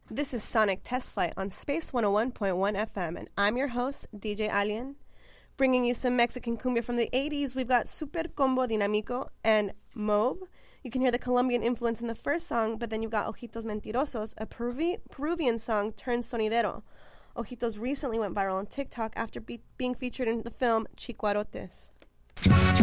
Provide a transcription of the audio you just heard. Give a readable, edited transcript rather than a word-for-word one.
This is Sonic Test Flight on Space 101.1 FM, and I'm your host, DJ Alien. Bringing you some Mexican cumbia from the 80s, we've got Super Combo Dinamico and Mobe. You can hear the Colombian influence in the first song, but then you've got Ojitos Mentirosos, a Peruvian song turned sonidero. Ojitos recently went viral on TikTok after being featured in the film Chicuarotes.